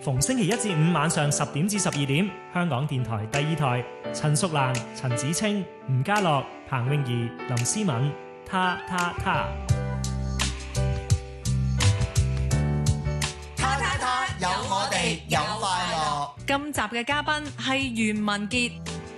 逢星期一至五晚上10點至12點，香港電台第二台，陳淑蘭、陳子清、吳家樂、彭詠儀、林思敏，他。 有我哋有快樂。 今集嘅嘉賓係袁文傑。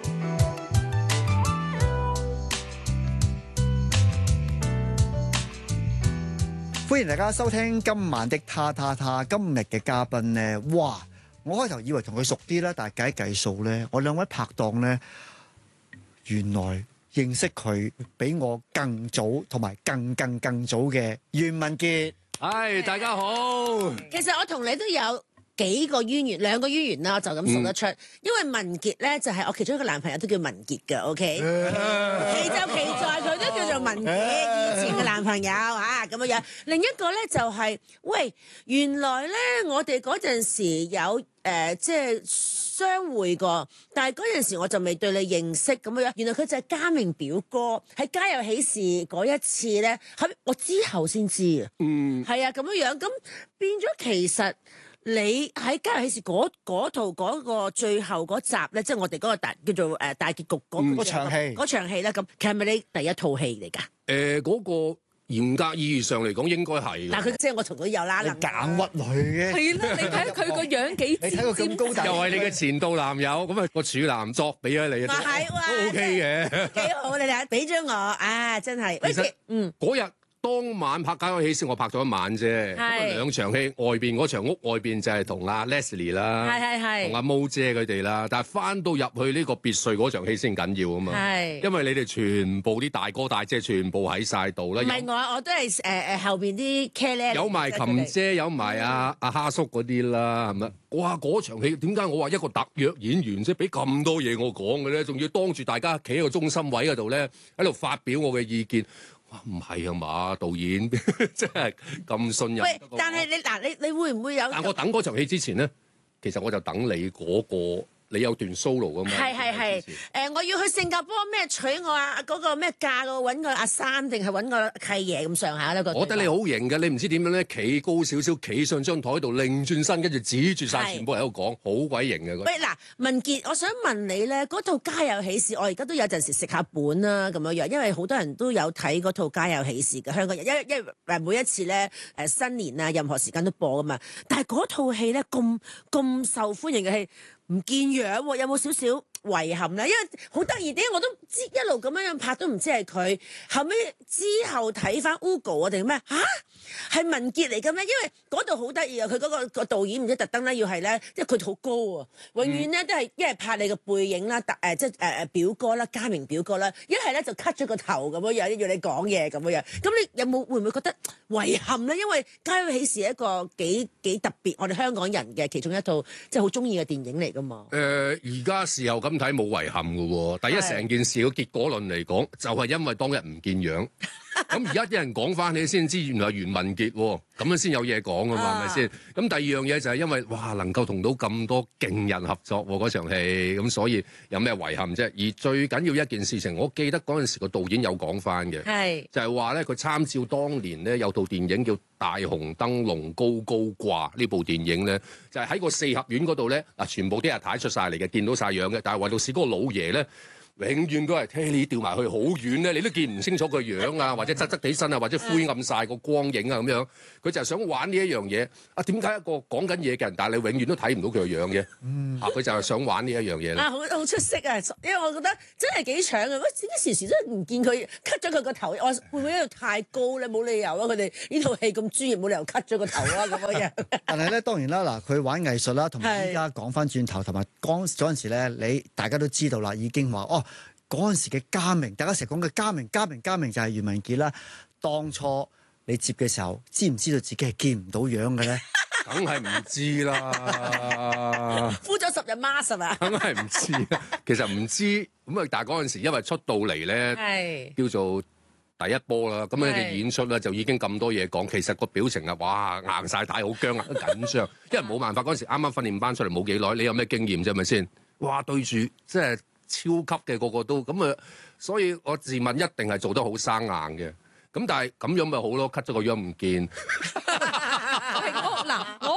歡迎大家收聽今晚的他。今日嘅嘉賓呢，哇！我開頭以為同佢熟啲啦，但係計一計數呢，我兩位拍檔呢，原來認識佢比我更早同埋更早嘅袁文傑。 係，大家好。 其實我同你都有幾個淵源，兩個淵源啦，我就咁數得出。因為文傑咧就係我其中一個男朋友都叫文傑嘅，OK。奇就奇在佢都叫做文傑，以前嘅男朋友嚇咁樣。另一個咧就係，喂，原來咧我哋嗰陣時有即係相會過，但係嗰陣時我就未對你認識咁樣。原來佢就係嘉明表哥，喺家有喜事嗰一次咧，我之後先知啊。係啊，咁樣咁變咗其實。你喺家有喜事嗰套嗰個最後嗰集咧，即係我哋嗰個叫做大結局嗰場戲咧，咁其實係咪你第一套戲嚟㗎？ 嗰個嚴格意義上嚟講應該係。 但係佢即係我同佢有啦， 你硬屈佢嘅。 係啦，你睇下佢個樣幾你睇佢咁高大， 又係你嘅前度男友，咁啊個處男作俾咗你啊，都 OK 嘅。 幾好，你睇俾咗我啊，真係。 其實嗰日。當晚拍家有喜事，我拍咗一晚啫。咁兩場戲，外邊嗰場屋外邊就係同阿 Leslie 啦，同阿毛姐佢哋啦。但係翻到入去呢個別墅嗰場戲先緊要啊嘛。因為你哋全部啲大哥大姐全部喺晒度啦。 唔係我都係後邊啲茄喱。 有埋琴姐，有埋阿蝦叔嗰啲啦，係咪？哇！嗰場戲點解我話一個特約演員啫，俾咁多嘢我講嘅咧？仲要當住大家企喺個中心位嗰度咧，喺度發表我嘅意見。哇！唔係啊嘛，導演真係咁信任。 喂，但係你會唔會有？ 但我等嗰場戲之前咧，其實我就等你嗰個。你有段 solo 噶嘛？ 係我要去新加坡咩娶我啊？嗰個咩嫁我揾個阿三定係揾個契爺咁上下咧？ 我覺得你好型嘅，你唔知點樣咧，企高少少，企上張台度，擰轉身，跟住指住晒全部人喺度講，好鬼型嘅。 喂，嗱，文傑，我想問你咧，嗰套家有喜事，我而家都有陣時食下本啦，咁樣，因為好多人都有睇嗰套家有喜事嘅香港人，因為每一次咧新年啊，任何時間都播噶嘛。但係嗰套戲咧咁受歡迎嘅戲。唔見樣喎，有冇少少遺憾咧？因為好得意啲，我都知一路咁樣拍都唔知係佢。後尾之後睇翻 Ugo 啊定咩嚇？係文傑嚟嘅咩？因為嗰度好得意啊！佢嗰個導演唔知特登咧要係咧，即係佢好高啊，永遠咧都係一係拍你個背影啦，即係表哥啦，嘉明表哥啦，一係咧就 cut 咗個頭咁樣，要你講嘢咁樣。咁你會唔會覺得遺憾咧？因為《家有喜事》係一個幾特別，我哋香港人嘅其中一套即係好中意嘅電影嚟。 而家事後咁睇冇遺憾嘅喎。第一，成件事個結果論嚟講，就係因為當日唔見樣。咁而家啲人講翻你先知，原來係袁文傑喎，咁樣先有嘢講啊嘛，係咪先？咁第二樣嘢就係因為哇，能夠同到咁多勁人合作嗰場戲，咁所以有咩遺憾啫？而最緊要一件事情，我記得嗰陣時個導演有講翻嘅，就係話咧佢參照當年咧有套電影叫《大紅燈籠高高掛》呢部電影咧，就係喺個四合院嗰度咧嗱，全部啲阿太出晒嚟嘅，見到晒樣嘅，但係唯獨是嗰個老爺咧。永遠都係聽你調埋去好遠咧，你都見唔清楚佢樣啊，或者側側地身啊，或者灰暗晒個光影啊咁樣。佢就係想玩呢一樣嘢。啊，點解一個講緊嘢嘅人，但係你永遠都睇唔到佢個樣嘅？佢就係想玩呢一樣嘢啦。 好出色啊！因為我覺得真係幾搶啊！點解時時都唔見佢 cut 咗佢個頭？我會唔會因為太高咧？冇理由啊！佢哋呢套戲咁專業，冇理由 cut 咗個頭啊咁樣。 但係咧，當然啦，嗱，佢玩藝術啦，同埋依家講翻轉頭，同埋嗰陣時咧，大家都知道啦，已經話哦。嗰陣時嘅嘉明，大家成日講嘅嘉明就係袁文傑啦。當初你接嘅時候，知唔知道自己係見唔到樣嘅咧？ 梗係唔知啦。 敷咗10日 mask 係嘛？ 梗係唔知，其實唔知咁啊！但係嗰陣時因為出到嚟咧，叫做第一波啦，咁樣嘅演出咧就已經咁多嘢講。其實個表情啊，哇硬晒帶，好僵啊，緊張。因為冇辦法，嗰陣時啱啱訓練班出嚟冇幾耐，你有咩經驗啫？係咪先？哇，對住即係。超級嘅個個都咁啊，所以我自問一定係做得好生硬嘅。咁但係咁樣咪好咯，cut 咗個樣唔見。 我覺得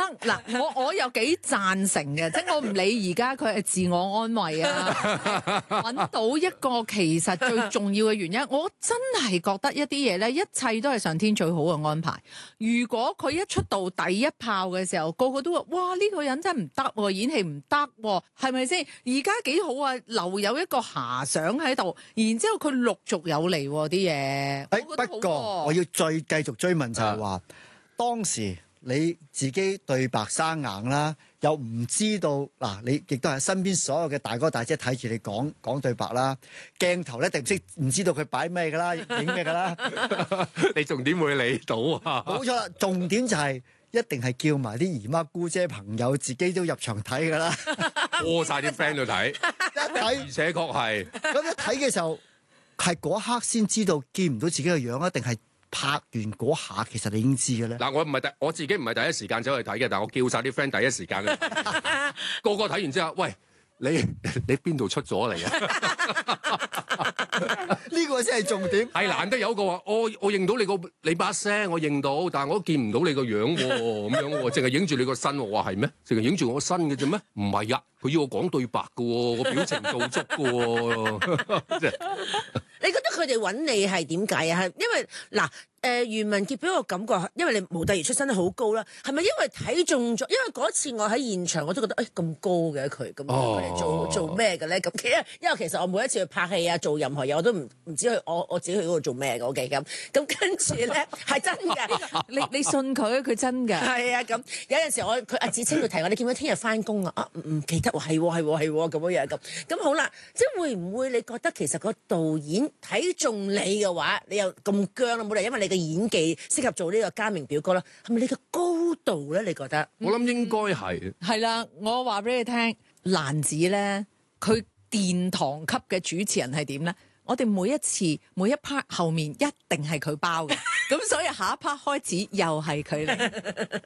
嗱，我又幾贊成嘅，即係我唔理而家佢係自我安慰啊，揾到一個其實最重要嘅原因，我真係覺得一啲嘢咧，一切都係上天最好嘅安排。如果佢一出道第一炮嘅時候，個個都話：哇，呢個人真係唔得喎，演戲唔得喎，係咪先？而家幾好啊，留有一個遐想喺度，然之後佢陸續有嚟喎啲嘢。 不過我要再繼續追問就係話，當時你自己對白生硬啦，又唔知道嗱，你亦都係身邊所有嘅大哥大姐睇住你講對白啦，鏡頭咧一定唔知道佢擺咩㗎啦，影咩㗎啦， 你仲點會理到啊？ 冇錯啦，重點就係一定係叫埋啲姨媽姑姐朋友自己都入場睇㗎啦， 屙晒啲 friend 去睇， 一睇而且確係咁一睇嘅時候，係嗰刻先知道見唔到自己嘅樣啊，定係拍完嗰下其實你已經知嘅咧？ 嗱，我自己唔係第一時間走去睇嘅，但係我叫晒啲 friend 第一時間去睇個個睇完之後，喂，你邊度出咗嚟啊？ 呢個先係重點。 係難得有個話，我認到你把聲，我認到，但係我都見唔到你個樣喎，咁樣喎，淨係影住你個身，我話係咩？淨係影住我身嘅啫咩？唔係啊，佢要我講對白嘅喎，我表情做足嘅喎。 你覺得佢哋揾你係點解啊？係因為嗱，袁文傑俾我感覺，因為你模特兒出身得好高啦，係咪因為睇中咗？因為嗰次我喺現場我都覺得，咁高嘅佢，咁佢哋做咩嘅咧？咁因為其實我每一次去拍戲啊，做任何嘢我都唔知去我自己去嗰度做咩嘅，OK咁跟住咧係真嘅， 你信佢，佢真嘅。 係啊，咁有陣時佢阿子清佢提我，你見唔見聽日翻工啊？啊唔記得喎，係咁樣樣咁好啦，即係會唔會你覺得其實個導演睇中你嘅話，你又咁僵啦，冇理由因為你嘅演技適合做呢個家明表哥啦，係咪你嘅高度咧？你覺得？ 我諗應該係。 係啦，我話俾你聽，蘭子咧，佢殿堂級嘅主持人係點咧？我哋每一次每一 part 後面一定係佢包嘅，咁所以下一 part 開始又係佢嚟。